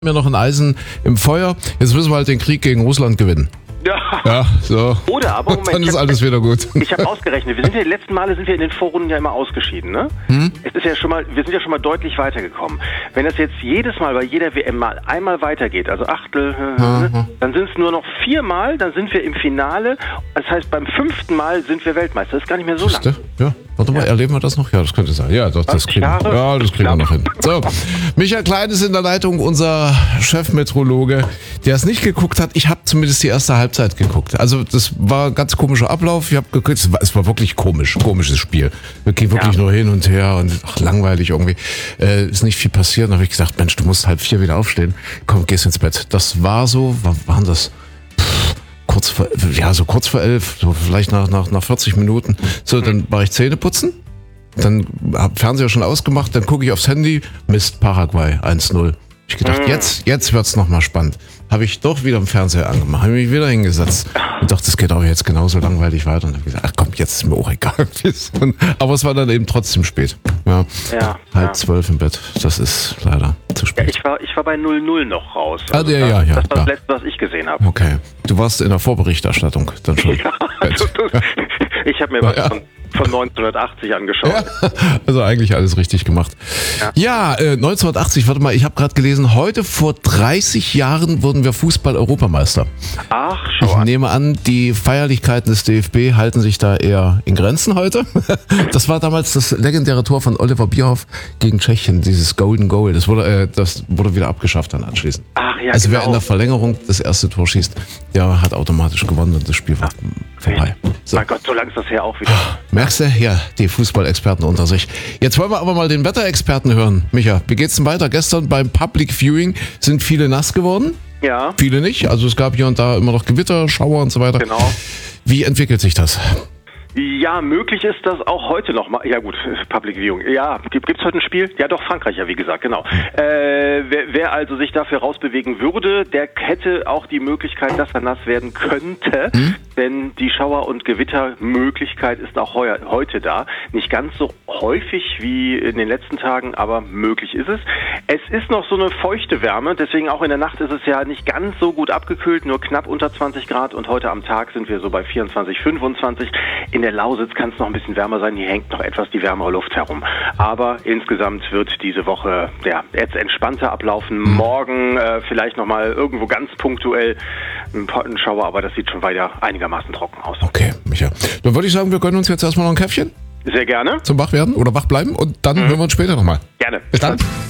Mir noch ein Eisen im Feuer. Jetzt müssen wir halt den Krieg gegen Russland gewinnen. Ja, so. Oder aber, Moment, dann ist alles wieder gut. Ich habe ausgerechnet, die letzten Male sind wir in den Vorrunden ja immer ausgeschieden, ne? Es ist ja schon mal, wir sind ja schon mal deutlich weitergekommen. Wenn das jetzt jedes Mal bei jeder WM mal einmal weitergeht, also Achtel, dann sind es nur noch 4 Mal, dann sind wir im Finale. Das heißt, beim 5. Mal sind wir Weltmeister. Das ist gar nicht mehr so lang. Ja, warte mal, erleben wir das noch? Ja, das könnte sein. Ja, doch, das kriegen wir. Ja, das kriegen wir noch hin. So, Michael Klein ist in der Leitung, unser Chefmeteorologe, der es nicht geguckt hat. Ich habe zumindest die erste Halbzeit geguckt. Also das war ein ganz komischer Ablauf. Ich habe geguckt, es war wirklich komisches Spiel. Wir gehen wirklich nur hin und her und langweilig irgendwie. Ist nicht viel passiert. Dann habe ich gesagt, Mensch, du musst 3:30 wieder aufstehen. Komm, gehst ins Bett. Das war so, waren das kurz vor 11, so vielleicht nach 40 Minuten. So, dann war ich Zähne putzen. Dann hab Fernseher schon ausgemacht. Dann gucke ich aufs Handy. Mist, Paraguay 1-0. Ich gedacht, jetzt wird's nochmal spannend. Habe ich doch wieder im Fernseher angemacht, habe mich wieder hingesetzt und dachte, das geht auch jetzt genauso langweilig weiter. Und habe gesagt, ach komm, jetzt ist mir auch egal. Aber es war dann eben trotzdem spät. Ja. 11:30 im Bett. Das ist leider zu spät. Ja, ich war bei 0-0 noch raus. Also das war das Letzte, was ich gesehen habe. Okay. Du warst in der Vorberichterstattung dann schon. Ja, also ich habe mir was von 1980 angeschaut. Ja, also eigentlich alles richtig gemacht. Ja, 1980, warte mal, ich habe gerade gelesen, heute vor 30 Jahren wurden wir Fußball-Europameister. Ach, schau Ich nehme an, die Feierlichkeiten des DFB halten sich da eher in Grenzen heute. Das war damals das legendäre Tor von Oliver Bierhoff gegen Tschechien, dieses Golden Goal. Das wurde wieder abgeschafft dann anschließend. Ach ja, also wer in der Verlängerung das erste Tor schießt, der hat automatisch gewonnen und das Spiel war vorbei. So. Mein Gott, so lang ist das her auch wieder. Merkst du? Ja, die Fußballexperten unter sich. Jetzt wollen wir aber mal den Wetterexperten hören. Micha, wie geht's denn weiter? Gestern beim Public Viewing sind viele nass geworden. Ja. Viele nicht. Also es gab hier und da immer noch Gewitter, Schauer und so weiter. Genau. Wie entwickelt sich das? Ja, möglich ist das auch heute noch mal. Ja gut, Public Viewing. Ja, gibt's heute ein Spiel? Ja doch, Frankreich, ja wie gesagt, genau. Wer also sich dafür rausbewegen würde, der hätte auch die Möglichkeit, dass er nass werden könnte. Denn die Schauer- und Gewittermöglichkeit ist auch heute da. Nicht ganz so häufig wie in den letzten Tagen, aber möglich ist es. Es ist noch so eine feuchte Wärme, deswegen auch in der Nacht ist es ja nicht ganz so gut abgekühlt, nur knapp unter 20 Grad und heute am Tag sind wir so bei 24, 25. In der Lausitz kann es noch ein bisschen wärmer sein, hier hängt noch etwas die wärmere Luft herum. Aber insgesamt wird diese Woche jetzt entspannter ablaufen. Morgen vielleicht nochmal irgendwo ganz punktuell ein Schauer, aber das sieht schon weiter einigermaßen trocken aus. Okay, Micha. Dann würde ich sagen, wir gönnen uns jetzt erstmal noch ein Käffchen. Sehr gerne. Zum Wachwerden oder wach bleiben und dann hören wir uns später nochmal. Gerne. Bis dann.